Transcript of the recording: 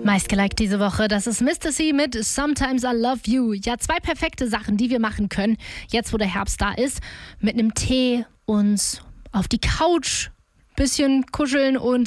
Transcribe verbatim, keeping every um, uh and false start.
Meistgeliked diese Woche, das ist Mister C mit Sometimes I Love You. Ja, zwei perfekte Sachen, die wir machen können, jetzt wo der Herbst da ist. Mit einem Tee uns auf die Couch bisschen kuscheln und